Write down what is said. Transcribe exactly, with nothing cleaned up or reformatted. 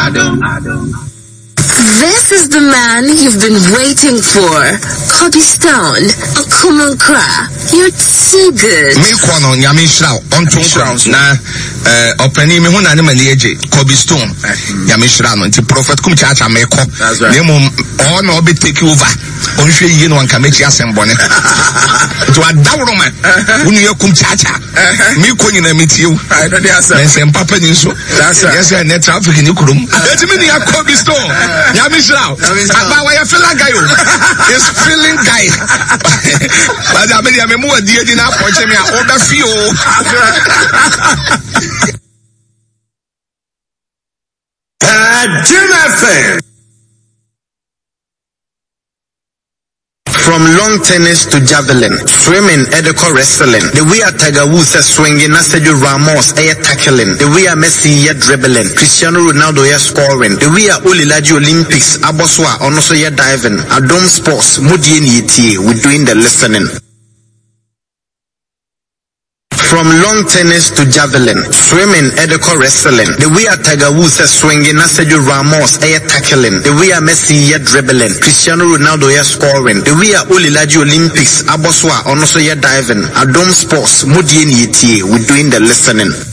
This is the man you've been waiting for. Kobe Stone, Akumun Kra. You're too good. Me kono nyame shira on to na eh opani me huna ne mani eje Kobe Stone. Nyame shira no nti prophet kum chacha me ko. Nemo all no be take over. Onhwe yi no anka mechi asembone. To adawro man. Unu ye kum chacha. Me ko nyina metie. I don't answer. Me sem papa ni so. Yes net traffic ni kurum. Eti me ni Kobe Stone. Nyame shira. Aba wa ya feel guy o. Is feeling guy. But I mean me mo die di na approach me a order fee o. From long tennis to javelin, swimming, edico wrestling. The way a Tiger Woods is swinging, Sergio Ramos is tackling. The way a Messi is dribbling, Cristiano Ronaldo is scoring. The way a Olilaji Olympics, Aboswa, also is diving. Adom Sports, Mudi N we're doing the listening. From long tennis to javelin, swimming, edico wrestling. The way a Tiger Woods is swinging, Sergio Ramos is tackling. The way a Messi is dribbling, Cristiano Ronaldo is scoring. The way a Olilaji Olympics, Aboswa, also is diving. Adom Sports, Mudi N we're doing the listening.